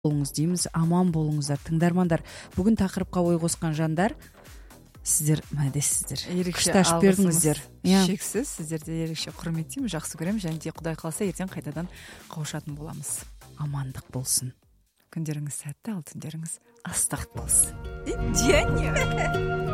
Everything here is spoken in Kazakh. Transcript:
болыңыз дейміз, аман болыңыздар тыңдармандар. Бүгін тақырыпқа ой қосқан жандар, сіздер мәдессіздер, ерекше күшті ашып бердіңіздер. Шексіз, сіздерді ерекше құрметтеймін, жақсы көремін, және де Құдай қаласа ертең қайтадан қауышатын боламыз. Амандық болсын. Күндеріңіз сәтті, ал түндеріңіз ыстық болсын.